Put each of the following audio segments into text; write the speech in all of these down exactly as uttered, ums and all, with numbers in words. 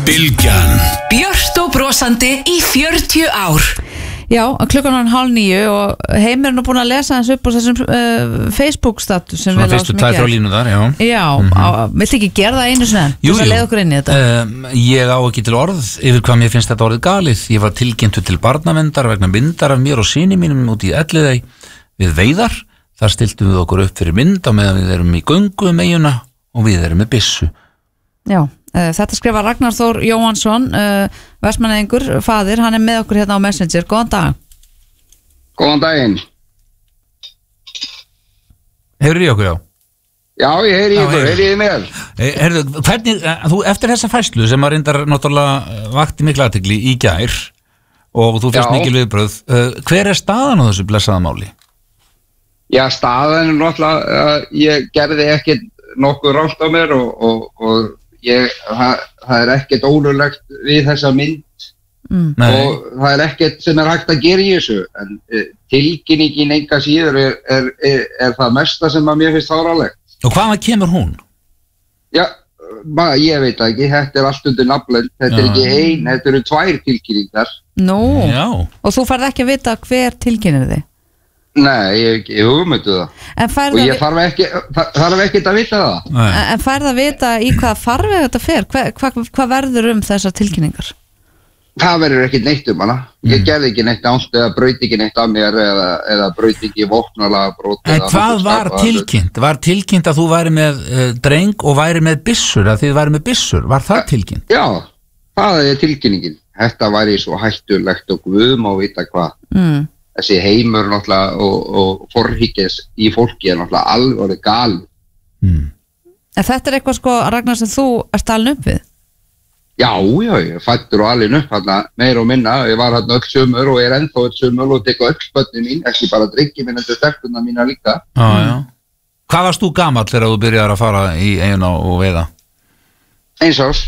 Bylgjan. Björt og brosandi í fjörutíu ár. Já, klukkan var hálf níu og Heimir er nú búin að lesa hans upp á þessum uh, Facebook-status sem Svona við fyrstu lásum í tvær, þrjár gær. línu þar, já. Já, Mhm. viltu ekki gera það einu sinni? Jú, Þess að jú. leiða okkur inn í þetta. Um, ég á ekki til orð yfir hvað mér finnst þetta orðið galið. Ég var tilkynntur til barnavendar vegna myndar af mér og syni mínum út í Elliðey við veiðar. Þar stiltum við okkur upp fyrir mynd á meðan við erum í göngu um eyjuna og við erum með byssu. Já, uh, þetta skrifa Ragnar Þór Jóhansson, uh, vestmannaðingur, faðir, hann er með okkur hérna á Messenger. Góðan dag. Góðan daginn. Heyrðu í okkur, já? Já, ég heyri í ykkur, heyri í mér. Eh, Heyrðu, hvernig, eh, þú, eftir þessa færslu sem að reyndar náttúrulega vakti mikla athygli í gær og þú fyrst Já. mikil viðbröð, uh, hver er staðan á þessu blessaða máli? Já, staðan er náttúrulega, uh, ég gerði ekkert nokkuð rátt á mér og, og, og ég, það, það er ekkert ólulegt við þessa mynd Mm. og það er ekkert sem er hægt að gera í þessu, en uh, tilkynningin enga síður er, er, er, er það mesta sem að mér finnst fáránlegt. Og hvaðan kemur hún? Já, ma, ég veit það ekki, þetta er allt undir nafnlönd, þetta er Já. ekki ein, þetta eru tvær tilkynningar. Nú, Já. og þú færð ekki að vita hver tilkynir þig. Nei, ég, ég hugmyndu það. En færð Og að, ég þarf ekki, þar- þarf ekki að vita það. Nei. en færð að vita í hvaða farveg þetta fer? Hva, hva, hvað verður um þessar tilkynningar? Það verður ekkert neitt um hana. Ég gerði ekki neitt ánt eða braut ekki neitt af mér eða, eða braut ekki vopnalega brot. En eða hvað nokkuð var skapað. tilkynnt? Var tilkynnt að þú væri með uh, dreng og væri með byssur, að þið væri með byssur? Var það tilkynnt? Já, það er tilkynningin. Þetta væri svo hættulegt og guðum og vita hvað. Mm. Þessi heimur náttúrulega og, og forhyggis í fólki er náttúrulega alveg gal. Mm. En þetta er eitthvað sko, Ragnar, sem þú ert alin upp við? Já, já, ég fættur og alin upp hérna meira og minna. Ég var hérna öll sumur og ég er ennþá öll sumur og tek öll börnin mín, ekki bara drengi minn, þetta er stelpuna mína líka. Já, já. Hvað varst þú gamall þegar þú byrjar að fara í eiguna og veiða? Eins árs.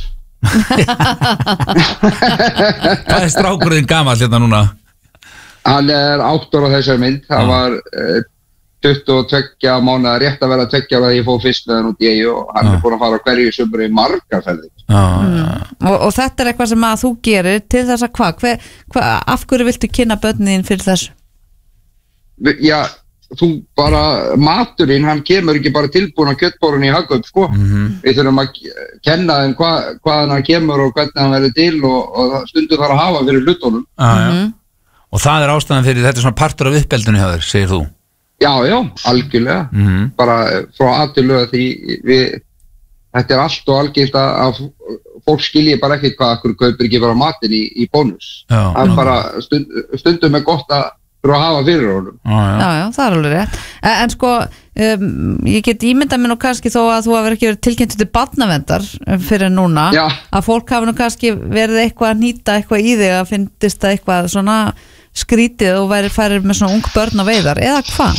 Hvað er strákurinn gamall hérna núna? Hann er átt ára á þessar mynd. Það Já. var uh, tuttugu og tveggja mánuða, rétt að vera tveggja ára þegar ég fór fyrst með hann út í eyju og hann Já. er búin að fara á hverju sumur í margar ferðir. Já, já. Og, og þetta er eitthvað sem að þú gerir til þess að hvað? Hver, hva, af hverju viltu kynna börnin fyrir þessu? Já, þú bara, maturinn, hann kemur ekki bara tilbúin á kjöttborun í Hagkaup, sko. Mhm. Við þurfum að kenna þeim hva, hvaðan hann kemur og hvernig hann verður til og, og stundu þarf að hafa fyrir hlutunum. Já, já. Mhm. Og það er ástæðan fyrir, þetta er svona partur af uppeldinu hjá þér, segir þú? Já, já, algjörlega. Mhm. Bara frá aðtölu því við, þetta er allt og algilt að, að fólk skilji bara ekki hvað akkur kaupir ekki bara matinn í, í bónus. Já. Það er bara stund, stundum er gott að fyrir að hafa fyrir honum. Já, já. Já, já, það er alveg rétt. En, en sko, um, ég get ímyndað mér nú kannski þó að þú hafi ekki verið tilkynnt til barnavendar fyrir núna, Já. að fólk hafi nú kannski verið eitthvað að nýta eitthvað í þig, að finnist það eitthvað svona skrítið og væri færir með svona ung börn á veiðar, eða hvað?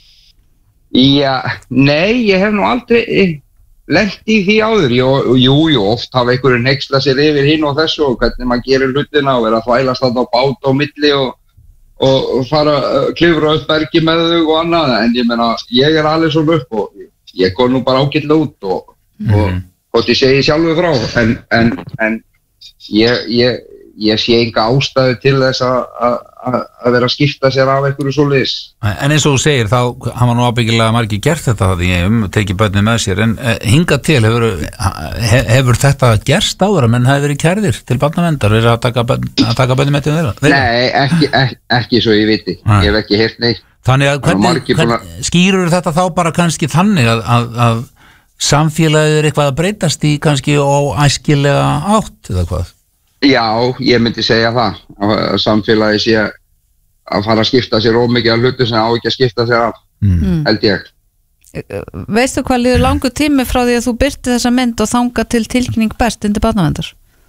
Já, nei, ég hef nú aldrei lent í því áður. Jú, jú, jú oft hafa einhverjum hneykslað sér yfir hinn og þessu og hvernig maður gerir hlutina og vera að þvælast þarna á bát á milli og, og, og fara að klifra upp bergi með þau og annað, en ég meina, ég er alveg svona upp og ég kom nú bara ágætlega út og, og, og ég segi sjálfur frá, en, en, en ég, ég, ég sé enga ástæðu til þess að að vera að skipta sér af einhverju svoleiðis. En eins og þú segir, þá hafa nú ábyggilega margir gert þetta því um, tekið börnin með sér, en uh, hingað til hefur, he, hefur þetta gerst áður að menn hefur verið kærðir til barnavendar, verið að taka, að taka börnin með til þeirra? Nei, ekki, ekki, ekki svo ég viti. Nei. Ég hef ekki heyrt neitt. Þannig að Það eru hvernig, margir búin hvernig skýrur þetta þá bara kannski þannig að, að, að samfélagið er eitthvað að breytast í kannski óæskilega átt eða hvað? Já, ég myndi segja það. Að samfélagi sé að fara að skipta sér ómikið af hlutu sem á ekki að skipta sér af, Mm. held ég. Veistu hvað líður langur tími frá því að þú byrti þessa mynd og þanga til tilkynning best undir barnavendar?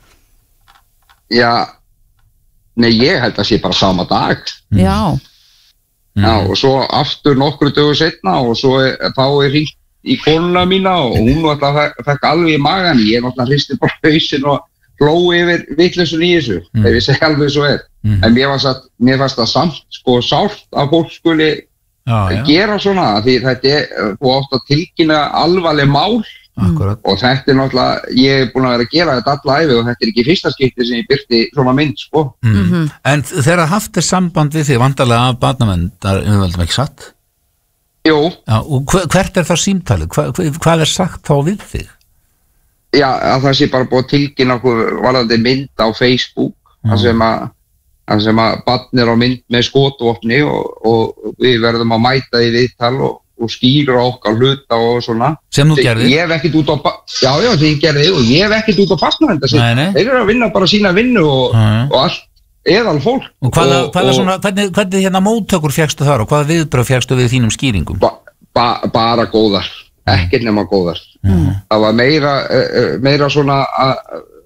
Já, nei, ég held að sé bara sama dag. Mm. Já. Já, og svo aftur nokkru dögur setna og svo er, þá er hringt í konuna mína og hún var alltaf fekk alveg í magan. Ég er náttúrulega hristi bara hausinn og hló yfir vitleysun í þessu, Mm. ef ég segi alveg svo er. Mm. En mér fannst, að, mér fannst það samt sko sárt að fólk skuli Já, já. gera svona, því þetta er, þú átt að tilkynna alvarleg mál, Akkurat. Og þetta er náttúrulega, ég er búin að vera að gera þetta alla æfi og þetta er ekki fyrsta skipti sem ég byrti svona mynd, sko. Mm. Mm-hmm. En þegar haft er samband við þig vandarlega af barnaverndar yfirvöldum, ekki satt? Jú. Já, og hvert er það símtalið? Hva, hvað er sagt þá við þig? Já, að það sé bara búið að tilkynna okkur varðandi mynd á Facebook, mm. þar sem að, þar sem að barn er á mynd með skotvopni og, og við verðum að mæta í viðtal og og skýra okkar hluta og svona sem þú gerði? Ég hef ekkert út á já, já, sem ég gerði og ég hef ekkert út á barnaverndar þeir eru að vinna bara sína vinnu og, og allt eðal fólk og hvaða, hvaða og, svona, hvernig, hvernig hérna móttökur fékkstu þar og hvaða viðbröð fékkstu við þínum skýringum? Ba, ba, bara góðar, ekkert nema góðar mm. það var meira meira svona að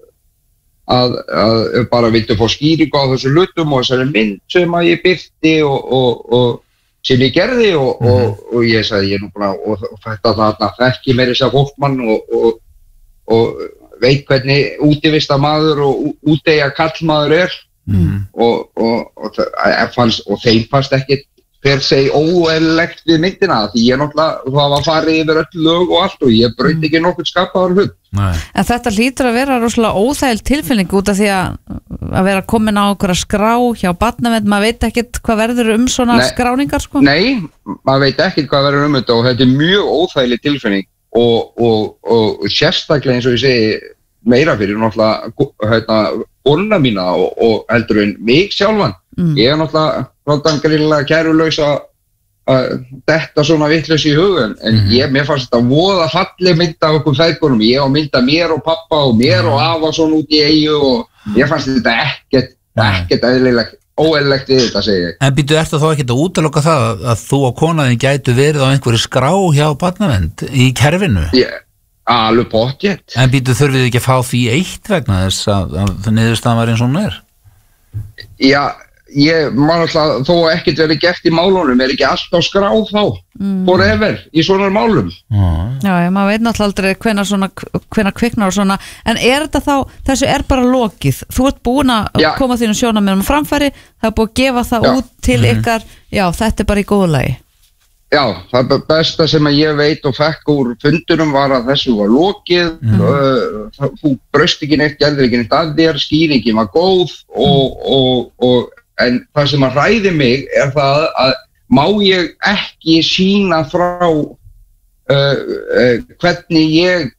að, að bara viltu fá skýringu á þessu hlutum og þessari mynd sem að ég byrti og, og, og sem ég gerði og, mm. og, og ég sagði ég nú bara og, og þetta þarna þekki meira þess að fólkmann og, og, og veit hvernig útivista maður og úteyja kallmaður er mm. og, og, og, fannst, og þeim fannst ekkert per seg óeðlilegt við myndina því ég náttúrulega, það var farið yfir öll lög og allt og ég braut ekki nokkuð skapaður hlut. Nei. En þetta hlýtur að vera rosalega óþægild tilfinning út af því að að vera komin á okkur að skrá hjá barnavernd, maður veit ekkert hvað verður um svona Nei. skráningar sko? Nei, maður veit ekkert hvað verður um þetta og þetta er mjög óþægileg tilfinning og, og, og, og sérstaklega eins og ég segi meira fyrir náttúrulega hérna konuna mína og, og heldur en mig sjálfan. Mm. Ég er náttúrulega náttúrulega gríðilega kærulaus að detta svona vitlaus í hugun en mm. ég, mér fannst þetta voða falleg mynd af okkur feðgunum, ég á mynda mér og pappa og mér mm. og afa svona út í eyju og ég fannst þetta ekkert ekkert eðlilegt, óeðlilegt við þetta segi ég. En býtu eftir þá ekkert að útiloka það að, að þú og konaðin gætu verið á einhverju skrá hjá barnavernd í kerfinu? Yeah. Alveg pottjett. En býtu þurfið ekki að fá því eitt vegna þess að, að niðurstaðan var eins og hún er? Já, ég man alltaf, þó að ekkert verið gert í málunum, er ekki alltaf skráð þá, mm. forever, í svona málum. Mm. Já, ég, maður veit náttúrulega aldrei hvenær svona, hvenær kviknar og svona, en er þetta þá, þessu er bara lokið, þú ert búin að já. koma þínum sjónarmiðum framfæri, það er búin að gefa það já. út til mm. ykkar, já, þetta er bara í góðu lagi. Já, það besta sem að ég veit og fekk úr fundunum var að þessu var lokið, mm. uh, þú braust ekki neitt, gerðir ekki neitt að þér, skýringin var góð og, og, og en það sem að hræði mig er það að má ég ekki sýna frá uh, uh, hvernig ég